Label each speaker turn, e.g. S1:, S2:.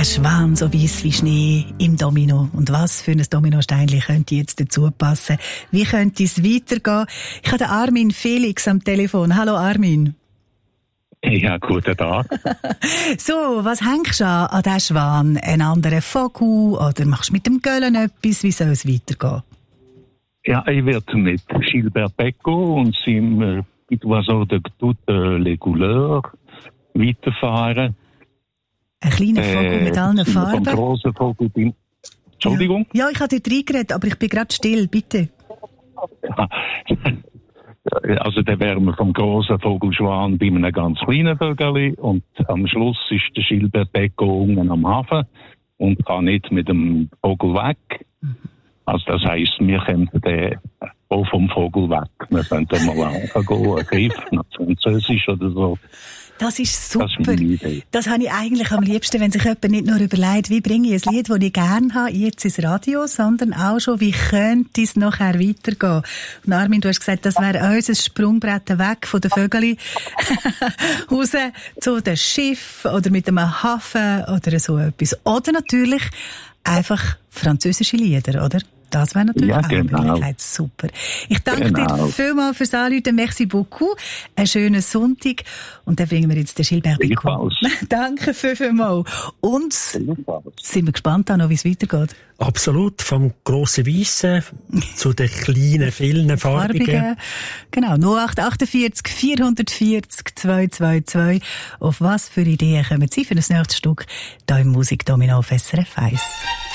S1: Der Schwan so weiss wie Schnee im Domino. Und was für ein Dominosteinchen könnte jetzt dazu passen? Wie könnte es weitergehen? Ich habe den Armin Felix am Telefon. Hallo Armin.
S2: Ja, guten Tag.
S1: So, was hängst du an diesen Schwan? Einen anderen Vogel? Oder machst du mit dem Göllen etwas? Wie soll es weitergehen?
S2: Ja, ich werde mit Gilbert Becco und seinem Oiseau de toutes les couleurs weiterfahren.
S1: Ein kleiner Vogel mit allen Farben?
S2: Vom grossen Vogel bin... Entschuldigung?
S1: Ja, ich habe dort reingeredet, aber ich bin gerade still, bitte.
S2: Ja. Also dann wären wir vom grossen Vogelschwan bei einem ganz kleinen Vögel und am Schluss ist der Gilbert Becco unten am Hafen und kann nicht mit dem Vogel weg. Also das heisst, wir können dann auch vom Vogel weg. Wir könnten mal angehen, einen Griff nach Französisch oder so.
S1: Das ist super. Das habe ich eigentlich am liebsten, wenn sich jemand nicht nur überlegt, wie bringe ich ein Lied, das ich gerne habe, jetzt ins Radio, sondern auch schon, wie könnte es nachher weitergehen. Und Armin, du hast gesagt, das wäre unser Sprungbrett weg von den Vögeln raus zu den Schiff oder mit einem Hafen oder so etwas. Oder natürlich einfach französische Lieder, oder? Das wäre natürlich auch eine Möglichkeit. Super. Ich danke dir vielmals fürs Anrufen. Merci beaucoup. Einen schönen Sonntag. Und dann bringen wir jetzt den Gilbert Becco. Danke vielmals. Und sind wir gespannt, wie es weitergeht.
S3: Absolut. Vom grossen Weissen zu den kleinen, vielen farbigen.
S1: Genau. 0848 440 222. Auf was für Ideen kommen Sie für das nächste Stück hier im Musikdomino auf SRF 1?